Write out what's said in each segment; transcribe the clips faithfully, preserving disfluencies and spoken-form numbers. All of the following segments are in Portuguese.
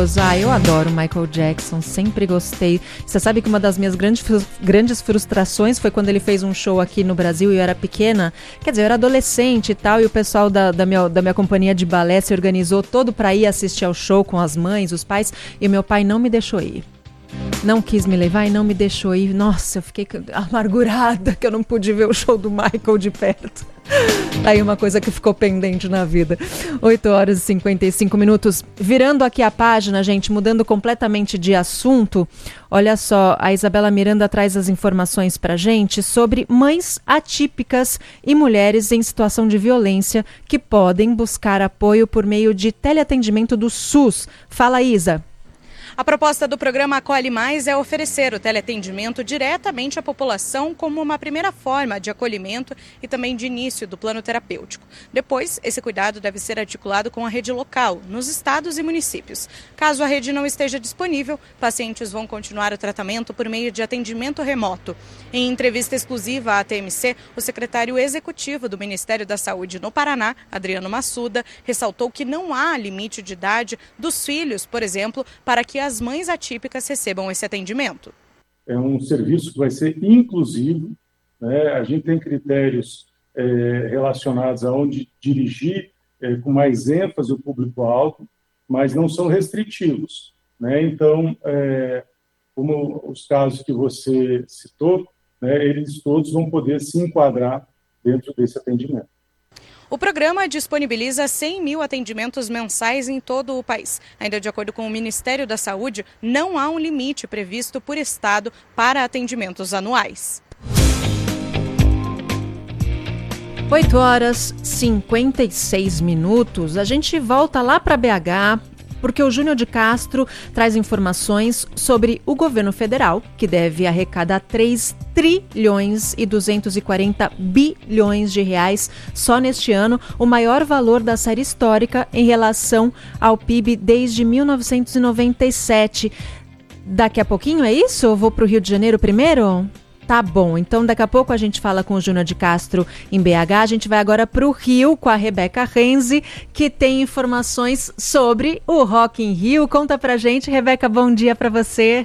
Ah, eu adoro Michael Jackson, sempre gostei. Você sabe que uma das minhas grandes, grandes frustrações foi quando ele fez um show aqui no Brasil e eu era pequena. Quer dizer, eu era adolescente e tal, e o pessoal da, da, minha, da minha companhia de balé se organizou todo pra ir assistir ao show com as mães, os pais, e o meu pai não me deixou ir. Não quis me levar e não me deixou ir. Nossa, eu fiquei amargurada que eu não pude ver o show do Michael de perto. Aí uma coisa que ficou pendente na vida. oito horas e cinquenta e cinco minutos. Virando aqui a página, gente, mudando completamente de assunto. Olha só, a Isabela Miranda traz as informações pra gente sobre mães atípicas e mulheres em situação de violência que podem buscar apoio por meio de teleatendimento do SUS. Fala, Isa. A proposta do programa Acolhe Mais é oferecer o teleatendimento diretamente à população como uma primeira forma de acolhimento e também de início do plano terapêutico. Depois, esse cuidado deve ser articulado com a rede local, nos estados e municípios. Caso a rede não esteja disponível, pacientes vão continuar o tratamento por meio de atendimento remoto. Em entrevista exclusiva à T M C, o secretário executivo do Ministério da Saúde no Paraná, Adriano Massuda, ressaltou que não há limite de idade dos filhos, por exemplo, para que as mães atípicas recebam esse atendimento. É um serviço que vai ser inclusivo, né? A gente tem critérios é, relacionados a onde dirigir é, com mais ênfase o público-alvo, mas não são restritivos, né? Então, é, como os casos que você citou, né, eles todos vão poder se enquadrar dentro desse atendimento. O programa disponibiliza cem mil atendimentos mensais em todo o país. Ainda de acordo com o Ministério da Saúde, não há um limite previsto por estado para atendimentos anuais. oito horas e cinquenta e seis minutos. A gente volta lá para B H, porque o Júnior de Castro traz informações sobre o governo federal, que deve arrecadar três trilhões e duzentos e quarenta bilhões de reais só neste ano, o maior valor da série histórica em relação ao P I B desde mil novecentos e noventa e sete. Daqui a pouquinho, é isso? Eu vou para o Rio de Janeiro primeiro? Tá bom, então daqui a pouco a gente fala com o Júnior de Castro em B H. A gente vai agora para o Rio com a Rebeca Renzi, que tem informações sobre o Rock in Rio. Conta pra gente, Rebeca, bom dia para você.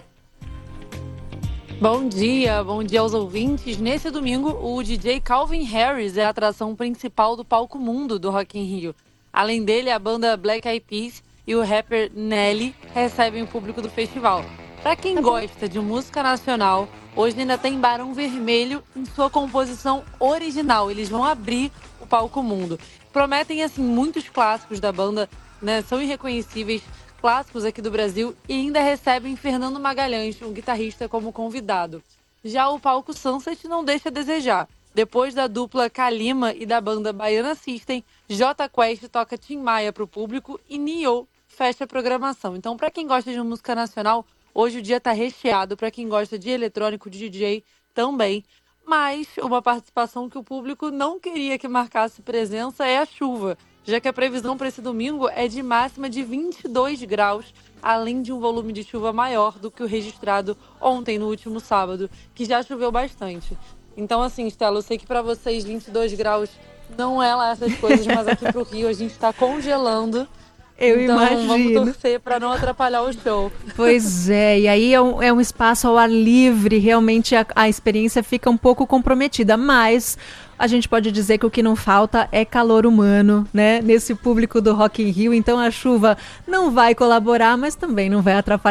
Bom dia, bom dia aos ouvintes. Nesse domingo, o D J Calvin Harris é a atração principal do palco mundo do Rock in Rio. Além dele, a banda Black Eyed Peas e o rapper Nelly recebem o público do festival. Para quem gosta de música nacional, hoje ainda tem Barão Vermelho em sua composição original. Eles vão abrir o palco mundo. Prometem, assim, muitos clássicos da banda, né? São irreconhecíveis, clássicos aqui do Brasil, e ainda recebem Fernando Magalhães, um guitarrista, como convidado. Já o palco Sunset não deixa a desejar. Depois da dupla Kalima e da banda Baiana System, Jota Quest toca Tim Maia para o público e Nio fecha a programação. Então, para quem gosta de música nacional, hoje o dia está recheado. Para quem gosta de eletrônico, de D J também. Mas uma participação que o público não queria que marcasse presença é a chuva, já que a previsão para esse domingo é de máxima de vinte e dois graus, além de um volume de chuva maior do que o registrado ontem, no último sábado, que já choveu bastante. Então, assim, Stella, eu sei que para vocês vinte e dois graus não é lá essas coisas, mas aqui pro Rio a gente está congelando. Eu então, imagino. Vamos torcer para não atrapalhar o show. Pois é, e aí é um, é um espaço ao ar livre, realmente a, a experiência fica um pouco comprometida, mas a gente pode dizer que o que não falta é calor humano, né, nesse público do Rock in Rio. Então a chuva não vai colaborar, mas também não vai atrapalhar